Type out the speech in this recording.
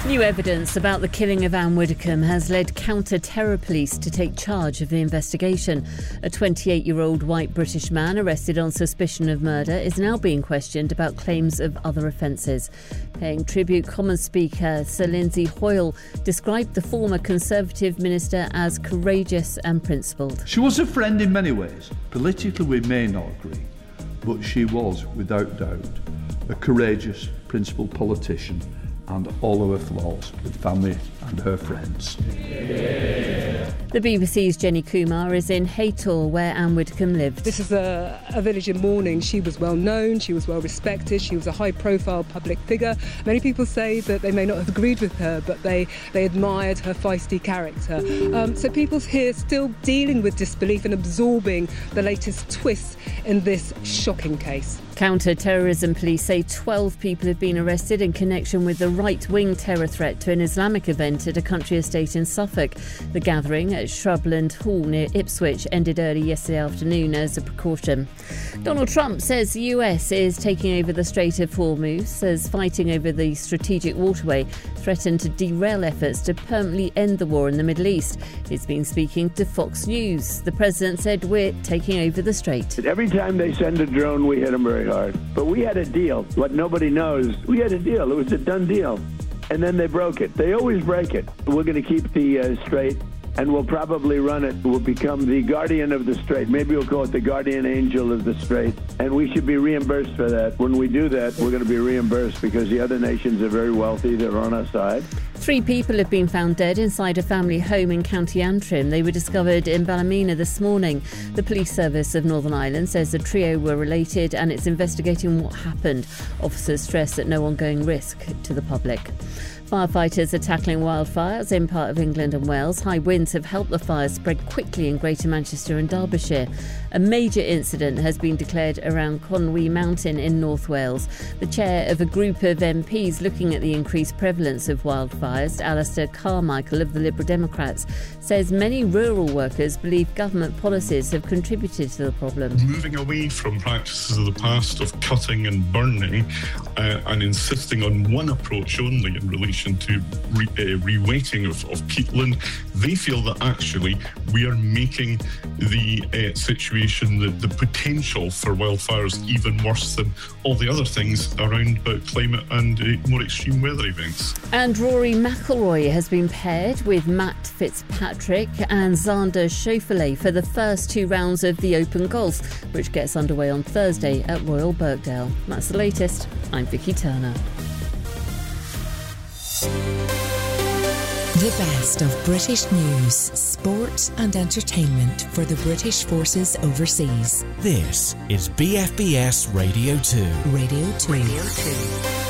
New evidence about the killing of Anne Widdecombe has led counter-terror police to take charge of the investigation. A 28-year-old white British man arrested on suspicion of murder is now being questioned about claims of other offences. Paying tribute, Commons Speaker Sir Lindsay Hoyle described the former Conservative minister as courageous and principled. She was a friend in many ways. Politically we may not agree, but she was, without doubt, a courageous, principled politician, and all of her flaws with family and her friends. The BBC's Jenny Kumar is in Haytor, where Anne Widdecombe lived. This is a village in mourning. She was well known, she was well respected, she was a high-profile public figure. Many people say that they may not have agreed with her, but they admired her feisty character. So people here still dealing with disbelief and absorbing the latest twists in this shocking case. Counter-terrorism police say 12 people have been arrested in connection with the right-wing terror threat to an Islamic event at a country estate in Suffolk. The gathering at Shrubland Hall near Ipswich ended early yesterday afternoon as a precaution. Donald Trump says the US is taking over the Strait of Hormuz, says fighting over the strategic waterway threatened to derail efforts to permanently end the war in the Middle East. He's been speaking to Fox News. The president said, "We're taking over the strait." Every time they send a drone, we hit them very hard. But we had a deal. What nobody knows, we had a deal. It was a done deal. And then they broke it. They always break it. We're going to keep the strait, and we'll probably run it. We'll become the guardian of the strait. Maybe we'll call it the guardian angel of the strait. And we should be reimbursed for that. When we do that, we're going to be reimbursed because the other nations are very wealthy. They're on our side. 3 people have been found dead inside a family home in County Antrim. They were discovered in Ballymena this morning. The police service of Northern Ireland says the trio were related and it's investigating what happened. Officers stress that no ongoing risk to the public. Firefighters are tackling wildfires in part of England and Wales. High winds have helped the fires spread quickly in Greater Manchester and Derbyshire. A major incident has been declared around Conwy Mountain in North Wales. The chair of a group of MPs looking at the increased prevalence of wildfires, Alistair Carmichael of the Liberal Democrats, says many rural workers believe government policies have contributed to the problem. Moving away from practices of the past of cutting and burning and insisting on one approach only in relation to reweighting of peatland, they feel that actually we are making the situation, the potential for wildfires even worse than all the other things around about climate and more extreme weather events. And Rory McIlroy has been paired with Matt Fitzpatrick and Xander Schauffele for the first 2 rounds of the Open Golf, which gets underway on Thursday at Royal Birkdale. That's the latest. I'm Vicky Turner. The best of British news, sport and entertainment for the British forces overseas. This is BFBS Radio 2. Radio 2.